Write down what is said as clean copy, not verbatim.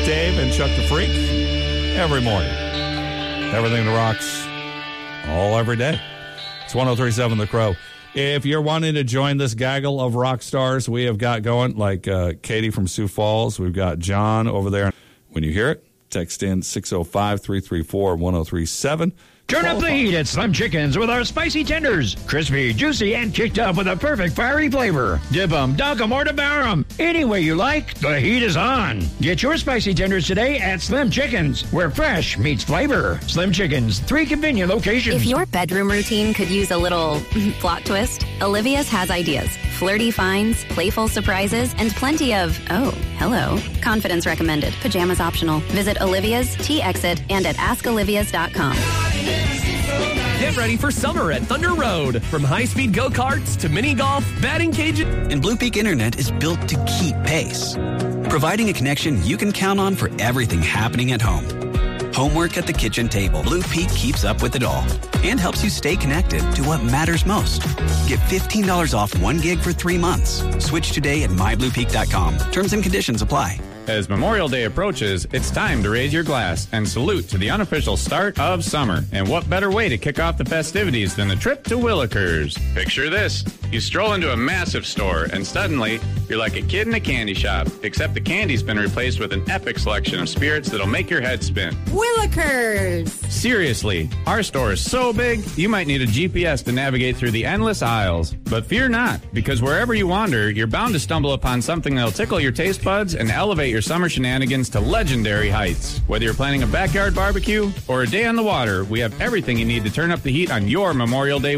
Dave and Chuck the Freak every morning. Everything that rocks all every day. It's 103.7 The Crow. If you're wanting to join this gaggle of rock stars we have got going, like Katie from Sioux Falls, we've got John over there. When you hear it, text in 605-334-1037. Turn up the heat at Slim Chickens with our spicy tenders. Crispy, juicy, and kicked up with a perfect fiery flavor. Dip 'em, dunk 'em, or devour 'em. Any way you like, the heat is on. Get your spicy tenders today at Slim Chickens, where fresh meets flavor. Slim Chickens, 3 convenient locations. If your bedroom routine could use a little plot twist, Olivia's has ideas. Flirty finds, playful surprises, and plenty of, oh, hello, confidence recommended. Pajamas optional. Visit Olivia's, T-Exit, and at askolivias.com. Get ready for summer at Thunder Road. From high-speed go-karts to mini golf, batting cages. And Blue Peak Internet is built to keep pace, providing a connection you can count on for everything happening at home. Homework at the kitchen table. Blue Peak keeps up with it all and helps you stay connected to what matters most. Get $15 off 1 gig for 3 months. Switch today at mybluepeak.com. Terms and conditions apply. As Memorial Day approaches, it's time to raise your glass and salute to the unofficial start of summer. And what better way to kick off the festivities than a trip to Willikers? Picture this. You stroll into a massive store, and suddenly, you're like a kid in a candy shop, except the candy's been replaced with an epic selection of spirits that'll make your head spin. Willikers! Seriously, our store is so big, you might need a GPS to navigate through the endless aisles. But fear not, because wherever you wander, you're bound to stumble upon something that'll tickle your taste buds and elevate your summer shenanigans to legendary heights. Whether you're planning a backyard barbecue or a day on the water, we have everything you need to turn up the heat on your Memorial Day